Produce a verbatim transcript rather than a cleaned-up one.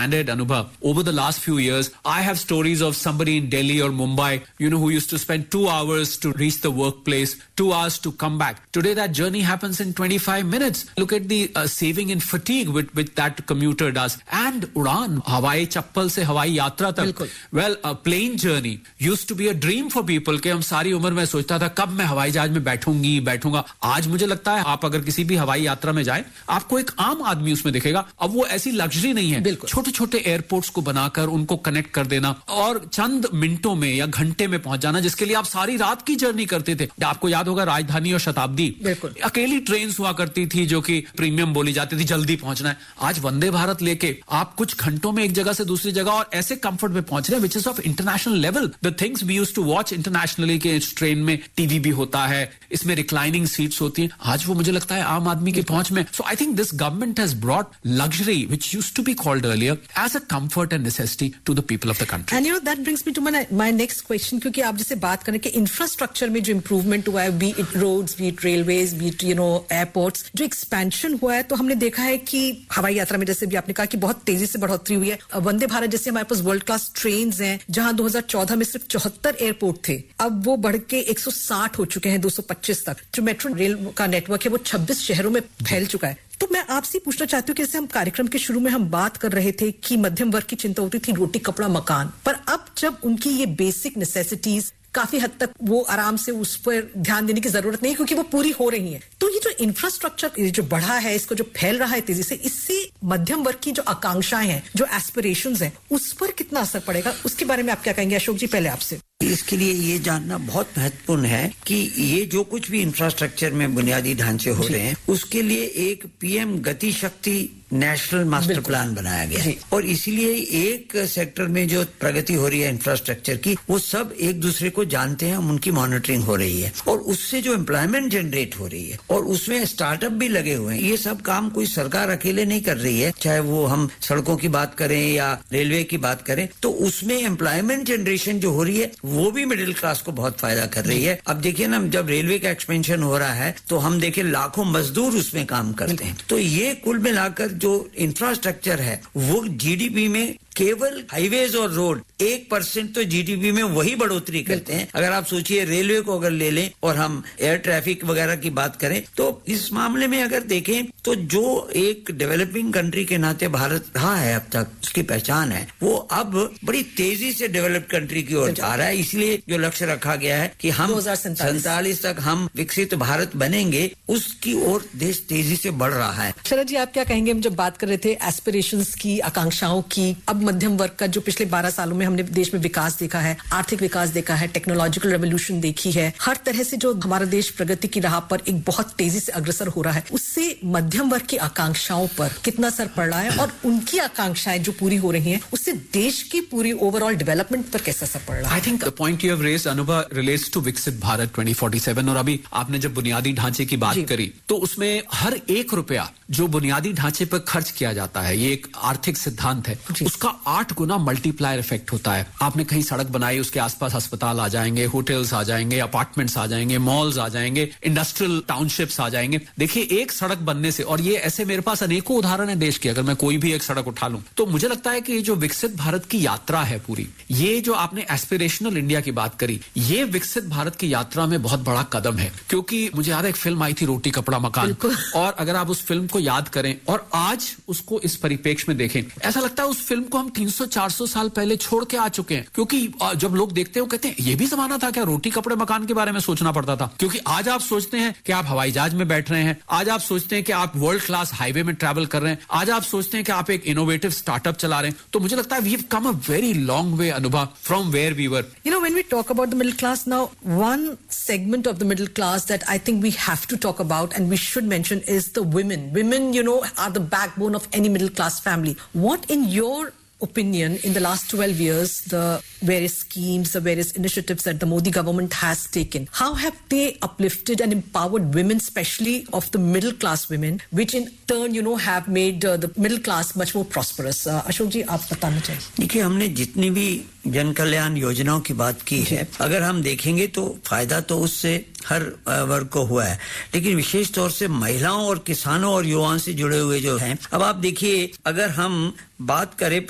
expanded, Anubhav. Over the last few years, I have stories of somebody in Delhi or Mumbai, you know, who used to spend two hours to reach the workplace, two hours to come back. Today, that journey happens in twenty-five minutes. Look at the uh, saving in fatigue which, which that commuter does. And Udan, Hawai chappal se Hawai yatra tak. Well, a plane journey used to be a dream for people कि हम सारी उम्र में सोचता था कब मैं हवाई जहाज में बैठूंगी बैठूंगा. आज मुझे लगता है आप अगर किसी भी हवाई यात्रा में जाएं, आपको एक आम आदमी उसमें दिखेगा. अब वो ऐसी लग्जरी नहीं है. छोटे-छोटे एयरपोर्ट्स को बनाकर उनको कनेक्ट कर देना और चंद मिनटों में या घंटे में पहुंच जाना, जिसके लिए आप सारी रात की जर्नी करते थे. आपको याद होगा राजधानी और शताब्दी अकेली ट्रेन हुआ करती थी जो कि प्रीमियम बोली जाती थी, जल्दी पहुंचना है. आज वंदे भारत लेके आप कुछ घंटों में एक जगह से दूसरी जगह और ऐसे कंफर्ट में पहुंच रहे हैं, which is of international level. The things we used to watch internationally के इस ट्रेन में टीवी भी होता है, इसमें रिक्लाइनिंग सीट्स होती हैं, आज वो मुझे लगता है आम आदमी की पहुंच में. सो I think this government has brought luxury which used to be called earlier as a comfort and necessity to the people of the country. And you know that brings me to my my next question, क्योंकि आप जैसे बात करें कि infrastructure में जो improvement हुआ है, B it roads, B it railways, B it you know airports, जो एक्सपेंशन हुआ है, तो हमने देखा है कि हवाई यात्रा में जैसे भी आपने कहा कि बहुत तेजी से बढ़ोतरी हुई है. वंदे भारत जैसे हमारे पास वर्ल्ड क्लास ट्रेन्स हैं, जहां दो हज़ार चौदह में सिर्फ चौहत्तर एयरपोर्ट थे, अब वो बढ़ के एक सौ साठ हो चुके हैं, दो सौ पच्चीस तक. जो मेट्रो रेल का नेटवर्क है वो छब्बीस शहरों में फैल चुका है. तो मैं आपसे पूछना चाहती हूँ कि जैसे हम कार्यक्रम के शुरू में हम बात कर रहे थे कि मध्यम वर्ग की चिंता होती थी रोटी कपड़ा मकान, पर अब जब उनकी ये बेसिक नेसेसिटीज काफी हद तक वो आराम से उस पर ध्यान देने की जरूरत नहीं, क्योंकि वो पूरी हो रही है, तो ये जो इंफ्रास्ट्रक्चर जो बढ़ा है, इसको जो फैल रहा है तेजी से, इससे मध्यम वर्ग की जो आकांक्षाएं हैं, जो एस्पिरेशंस हैं, उस पर कितना असर पड़ेगा, उसके बारे में आप क्या कहेंगे? अशोक जी, पहले आपसे. इसके लिए ये जानना बहुत महत्वपूर्ण है कि ये जो कुछ भी इंफ्रास्ट्रक्चर में बुनियादी ढांचे हो रहे हैं, उसके लिए एक पीएम गति शक्ति नेशनल मास्टर प्लान बनाया गया है. और इसीलिए एक सेक्टर में जो प्रगति हो रही है इंफ्रास्ट्रक्चर की, वो सब एक दूसरे को जानते हैं, उनकी मॉनिटरिंग हो रही है, और उससे जो एम्प्लॉयमेंट जनरेट हो रही है, और उसमें स्टार्टअप भी लगे हुए हैं. ये सब काम कोई सरकार अकेले नहीं कर रही है, चाहे वो हम सड़कों की बात करें या रेलवे की बात करें, तो उसमें एम्प्लॉयमेंट जनरेशन जो हो रही है वो भी मिडिल क्लास को बहुत फायदा कर रही है. अब देखिए ना, जब रेलवे का एक्सपेंशन हो रहा है तो हम देखें लाखों मजदूर उसमें काम करते हैं. तो ये कुल मिलाकर जो इंफ्रास्ट्रक्चर है वो जीडीपी में केवल हाईवेज और रोड एक परसेंट तो जीडीपी में वही बढ़ोतरी करते हैं. अगर आप सोचिए रेलवे को अगर ले लें और हम एयर ट्रैफिक वगैरह की बात करें, तो इस मामले में अगर देखें तो जो एक डेवलपिंग कंट्री के नाते भारत रहा है अब तक, उसकी पहचान है, वो अब बड़ी तेजी से डेवलप्ड कंट्री की ओर जा रहा है. इसलिए जो लक्ष्य रखा गया है कि हम सैंतालीस तक हम विकसित भारत बनेंगे, उसकी ओर देश तेजी से बढ़ रहा है. शरद जी, आप क्या कहेंगे? हम जब बात कर रहे थे एस्पिरेशंस की, आकांक्षाओं की, अब मध्यम वर्ग का जो पिछले बारह सालों में हमने देश में विकास देखा है, आर्थिक विकास देखा है, टेक्नोलॉजिकल रेवोल्यूशन देखी है, हर तरह से जो हमारा देश प्रगति की राह पर एक बहुत तेजी से अग्रसर हो रहा है, उससे मध्यम वर्ग की आकांक्षाओं पर कितना असर पड़ रहा है, और उनकी आकांक्षाएं जो पूरी हो रही हैं, उससे देश की पूरी ओवरऑल डेवलपमेंट पर कैसा असर पड़ रहा है? I think the point you have raised, अनुभव, रिलेट्स टू विकसित भारत ट्वेंटी फोर्टी सेवन. और अभी आपने जब बुनियादी ढांचे की बात करी, तो उसमें हर एक रुपया जो बुनियादी ढांचे पर खर्च किया जाता है, ये एक आर्थिक सिद्धांत है, उसका आठ गुना मल्टीप्लायर इफेक्ट होता है. आपने कहीं सड़क बनाई, उसके आसपास अस्पताल आ जाएंगे, होटल्स आ जाएंगे, अपार्टमेंट्स आ जाएंगे, मॉल्स आ जाएंगे, इंडस्ट्रियल टाउनशिप्स आ जाएंगे. देखिए, एक सड़क बनने से, और ये ऐसे मेरे पास अनेकों उदाहरण है देश के, अगर मैं कोई भी एक सड़क उठा लूं, तो मुझे लगता है कि ये जो विकसित भारत की यात्रा है पूरी, ये जो आपने एस्पिरेशनल इंडिया की बात करी, ये विकसित भारत की यात्रा में बहुत बड़ा कदम है. क्योंकि मुझे याद है एक फिल्म आई थी रोटी कपड़ा मकान, और अगर आप उस फिल्म को याद करें और आज उसको इस परिप्रेक्ष्य में देखें, ऐसा लगता है उस फिल्म को हम तीन सौ चार सौ साल पहले छोड़ के आ चुके हैं. क्योंकि जब लोग देखते हैं वो कहते हैं ये भी जमाना था क्या, रोटी कपड़े मकान के बारे में सोचना पड़ता था. क्योंकि आज आप सोचते हैं कि आप हवाई जहाज में बैठ रहे हैं, आज आप सोचते हैं कि आप वर्ल्ड क्लास हाईवे में ट्रैवल कर रहे हैं, आज आप सोचते हैं कि आप एक इनोवेटिव स्टार्टअप चला रहे हैं. तो मुझे लगता है we have come a very long way, अनुभव, from where we were. You know, when we talk about the middle class now, one segment of the middle class that I think we have to talk about and we should mention is the women. Women, you know, are the backbone of any middle class family. What, in your opinion, in the last twelve years, the various schemes, the various initiatives that the Modi government has taken, how have they uplifted and empowered women, especially of the middle class women, which in turn, you know, have made uh, the middle class much more prosperous? uh, Ashok ji, आप बताना चाहिए. देखिए, हमने जितनी भी जन कल्याण योजनाओं की बात की है, अगर हम देखेंगे तो फायदा तो उससे हर वर्ग को हुआ है, लेकिन विशेष तौर से महिलाओं और किसानों और युवाओं से जुड़े हुए जो हैं. अब आप देखिए, अगर हम बात करें